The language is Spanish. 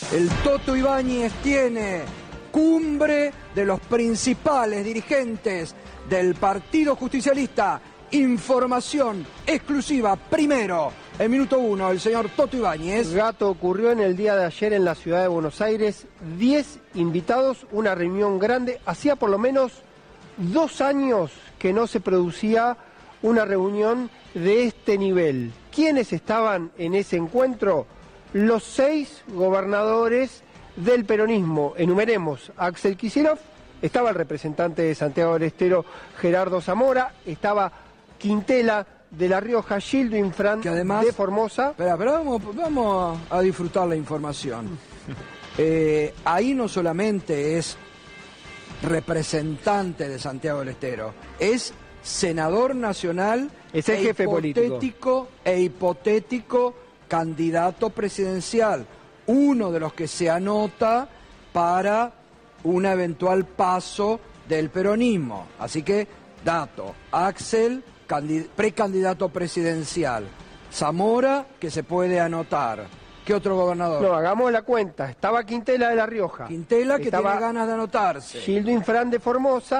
El Toto Ibáñez tiene cumbre de los principales dirigentes del Partido Justicialista. Información exclusiva, primero, en minuto 1, el señor Toto Ibáñez. Gato, ocurrió en el día de ayer en la ciudad de Buenos Aires, 10 invitados, una reunión grande. Hacía por lo menos 2 años que no se producía una reunión de este nivel. ¿Quiénes estaban en ese encuentro? Los 6 gobernadores del peronismo. Enumeremos: Axel Kicillof, estaba el representante de Santiago del Estero, Gerardo Zamora, estaba Quintela de La Rioja, Gildo Infran de Formosa. Pero vamos a disfrutar la información. Ahí no solamente es representante de Santiago del Estero, es senador nacional, es el jefe político e hipotético candidato presidencial, uno de los que se anota para un eventual paso del peronismo. Así que, dato: Axel, precandidato presidencial; Zamora, que se puede anotar. ¿Qué otro gobernador? No, hagamos la cuenta. Estaba Quintela de La Rioja. Quintela, que tiene ganas de anotarse. Gildo Infran de Formosa.